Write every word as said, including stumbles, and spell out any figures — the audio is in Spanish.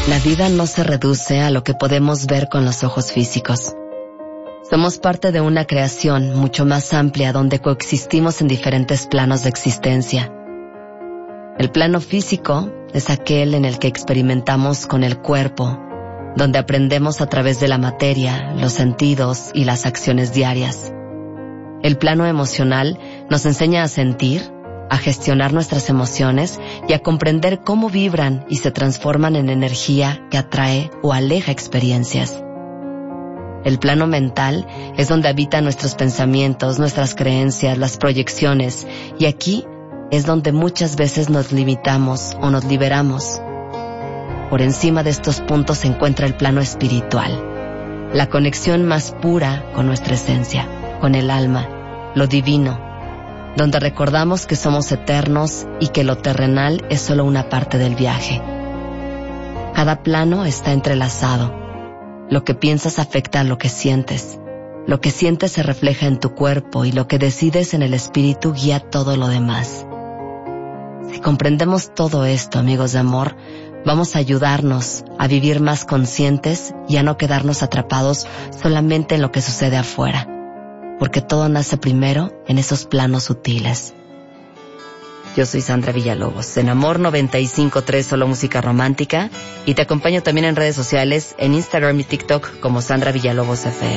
La vida no se reduce a lo que podemos ver con los ojos físicos. Somos parte de una creación mucho más amplia donde coexistimos en diferentes planos de existencia. El plano físico es aquel en el que experimentamos con el cuerpo, donde aprendemos a través de la materia, los sentidos y las acciones diarias. El plano emocional nos enseña a sentir, a gestionar nuestras emociones y a comprender cómo vibran y se transforman en energía que atrae o aleja experiencias. El plano mental es donde habitan nuestros pensamientos, nuestras creencias, las proyecciones, y aquí es donde muchas veces nos limitamos o nos liberamos. Por encima de estos puntos se encuentra el plano espiritual, la conexión más pura con nuestra esencia, con el alma, lo divino, donde recordamos que somos eternos y que lo terrenal es solo una parte del viaje. Cada plano está entrelazado. Lo que piensas afecta a lo que sientes. Lo que sientes se refleja en tu cuerpo y lo que decides en el espíritu guía todo lo demás. Si comprendemos todo esto, amigos de amor, vamos a ayudarnos a vivir más conscientes y a no quedarnos atrapados solamente en lo que sucede afuera, porque todo nace primero en esos planos sutiles. Yo soy Sandra Villalobos, en Amor noventa y cinco punto tres, solo música romántica, y te acompaño también en redes sociales, en Instagram y TikTok como Sandra Villalobos F M.